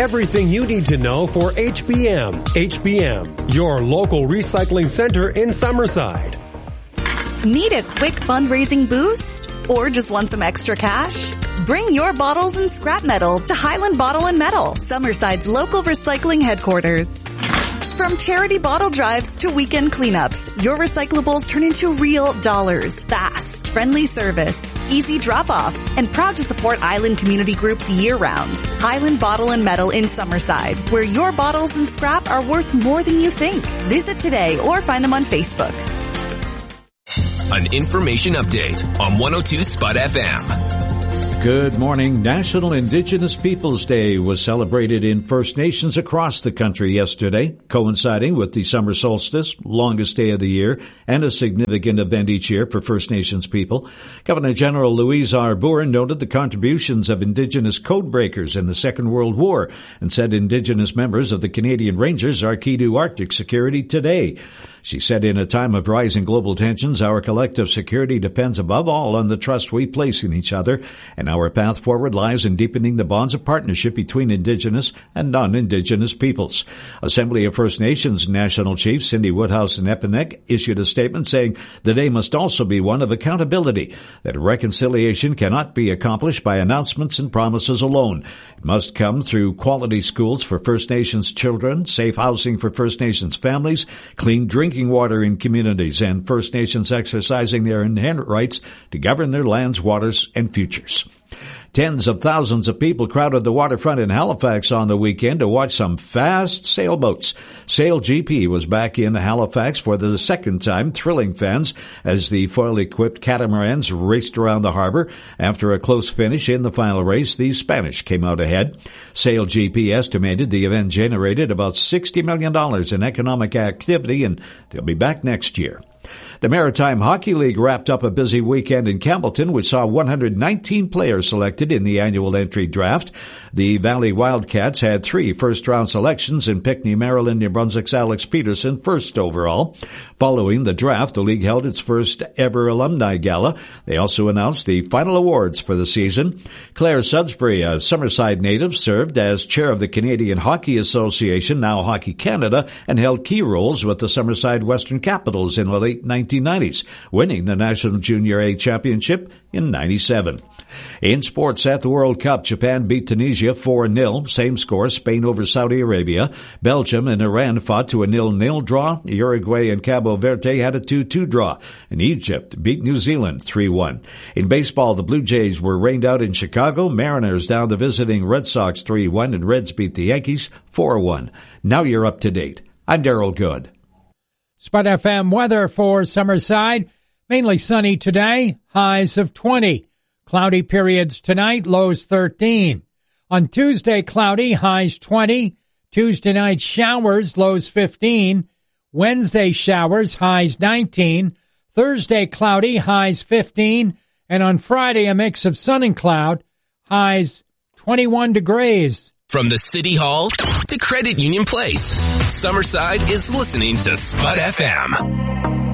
Everything you need to know for HBM. HBM, your local recycling center in Summerside. Need a quick fundraising boost? Or just want some extra cash? Bring your bottles and scrap metal to Highland Bottle and Metal, Summerside's local recycling headquarters. From charity bottle drives to weekend cleanups, your recyclables turn into real dollars. Fast, friendly service, easy drop-off, and proud to support Island community groups year-round. Highland Bottle and Metal in Summerside, where your bottles and scrap are worth more than you think. Visit today or find them on Facebook. An information update on 102 Spot FM. Good morning. National Indigenous Peoples Day was celebrated in First Nations across the country yesterday, coinciding with the summer solstice, longest day of the year, and a significant event each year for First Nations people. Governor General Louise Arbour noted the contributions of Indigenous code breakers in the Second World War and said Indigenous members of the Canadian Rangers are key to Arctic security today. She said in a time of rising global tensions, our collective security depends above all on the trust we place in each other, and our path forward lies in deepening the bonds of partnership between Indigenous and non-Indigenous peoples. Assembly of First Nations National Chief Cindy Woodhouse in Epineck issued a statement saying the day must also be one of accountability, that reconciliation cannot be accomplished by announcements and promises alone. It must come through quality schools for First Nations children, safe housing for First Nations families, clean drinking water in communities, and First Nations exercising their inherent rights to govern their lands, waters, and futures. Tens of thousands of people crowded the waterfront in Halifax on the weekend to watch some fast sailboats. Sail GP was back in Halifax for the second time, thrilling fans as the foil-equipped catamarans raced around the harbor. After a close finish in the final race, the Spanish came out ahead. Sail GP estimated the event generated about $60 million in economic activity, and they'll be back next year. The Maritime Hockey League wrapped up a busy weekend in Campbellton, which saw 119 players selected in the annual entry draft. The Valley Wildcats had 3 first-round selections in Pinckney, Maryland, New Brunswick's Alex Peterson, first overall. Following the draft, the league held its first-ever alumni gala. They also announced the final awards for the season. Claire Sudbury, a Summerside native, served as chair of the Canadian Hockey Association, now Hockey Canada, and held key roles with the Summerside Western Capitals in the late 1990s, winning the National Junior A Championship in 97. In sports at the World Cup, Japan beat Tunisia 4-0. Same score, Spain over Saudi Arabia. Belgium and Iran fought to a 0-0 draw. Uruguay and Cabo Verde had a 2-2 draw. And Egypt beat New Zealand 3-1. In baseball, the Blue Jays were rained out in Chicago. Mariners down the visiting Red Sox 3-1, and Reds beat the Yankees 4-1. Now you're up to date. I'm Darrell Good. Spot FM weather for Summerside. Mainly sunny today, highs of 20. Cloudy periods tonight, lows 13. On Tuesday, cloudy, highs 20. Tuesday night, showers, lows 15. Wednesday, showers, highs 19. Thursday, cloudy, highs 15. And on Friday, a mix of sun and cloud, highs 21 degrees. From the City Hall to Credit Union Place, Summerside is listening to Spot FM.